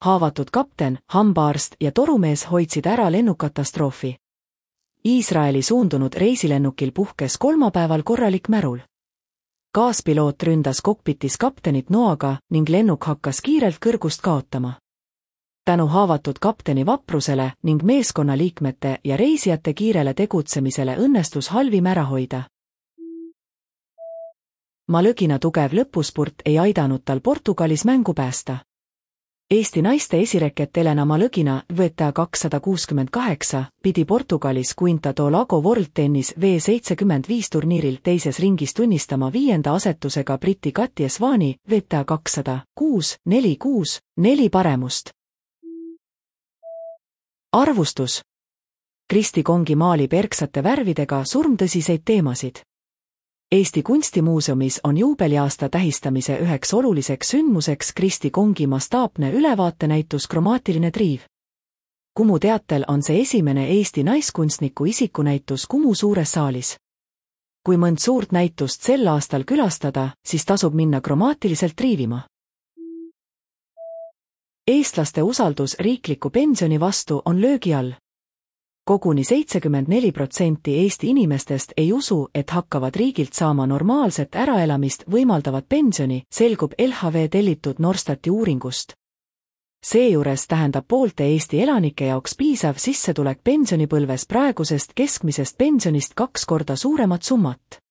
haavatud kapten, hambaarst ja torumees hoidsid ära lennukatastroofi. Iisraeli suundunud reisilennukil puhkes kolmapäeval korralik märul. Kaaspiloot ründas kokpitis kaptenit noaga ning lennuk hakkas kiirelt kõrgust kaotama. Tänu haavatud kapteni vaprusele ning meeskonnaliikmete ja reisijate kiirele tegutsemisele õnnestus halvim ära hoida. Malõgina tugev lõpuspurt ei aidanud tal Portugalis mängu päästa. Eesti naiste esireket Elena Malõgina VTA 268 pidi Portugalis Quinta do Lago World Tennis V75 turniiril teises ringis tunnistama 5. asetusega Briti Katja Svani VTA 206-4-6, 4 paremust. Arvustus. Kristi Kongi maalib erksate värvidega surmtõsiseid teemasid. Eesti Kunstimuuseumis on juubeliaasta tähistamise üheks oluliseks sündmuseks Kristi Kongi mastaapne ülevaatenäitus Kromaatiline triiv. Kumu teatel on see esimene Eesti naiskunstniku isikunäitus Kumu suures saalis. Kui mõnd suurt näitust sel aastal külastada, siis tasub minna kromaatiliselt triivima. Eestlaste usaldus riikliku pensioni vastu on löögi all. Koguni 74% Eesti inimestest ei usu, et hakkavad riigilt saama normaalset äraelamist võimaldavat pensioni, selgub LHV tellitud Norstati uuringust. Seejuures tähendab poolte Eesti elanike jaoks piisav sissetulek pensionipõlves praegusest keskmisest pensionist 2 korda suuremat summat.